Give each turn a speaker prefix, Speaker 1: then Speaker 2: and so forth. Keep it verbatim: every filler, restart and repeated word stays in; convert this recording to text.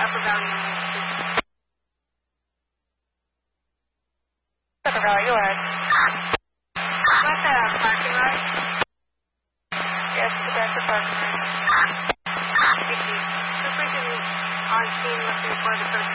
Speaker 1: Upper Valley on Main Street.
Speaker 2: Upper Valley, go ahead.
Speaker 1: What's that, a parking lot?
Speaker 2: Yes, that's the parking lot.
Speaker 1: Thank you. Just like on scene looking for the person